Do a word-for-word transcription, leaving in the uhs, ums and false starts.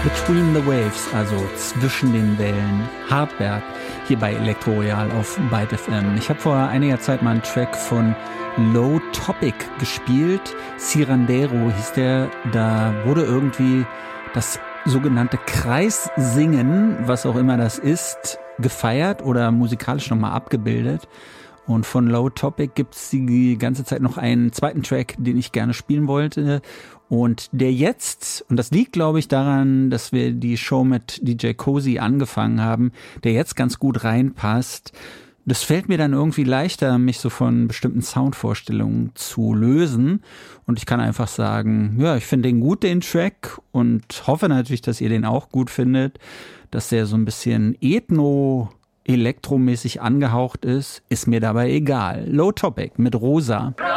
Between the Waves, also zwischen den Wellen, Hartberg, hier bei Elektroroyal auf Byte F M. Ich habe vor einiger Zeit mal einen Track von Low Topic gespielt, Cirandero hieß der, da wurde irgendwie das sogenannte Kreissingen, was auch immer das ist, gefeiert oder musikalisch nochmal abgebildet. Und von Low Topic gibt es die ganze Zeit noch einen zweiten Track, den ich gerne spielen wollte. Und der jetzt, und das liegt, glaube ich, daran, dass wir die Show mit D J Cozy angefangen haben, der jetzt ganz gut reinpasst. Das fällt mir dann irgendwie leichter, mich so von bestimmten Soundvorstellungen zu lösen. Und ich kann einfach sagen, ja, ich finde den gut, den Track, und hoffe natürlich, dass ihr den auch gut findet, dass der so ein bisschen Ethno- elektromäßig angehaucht ist, ist mir dabei egal. Low Topic mit Rosa.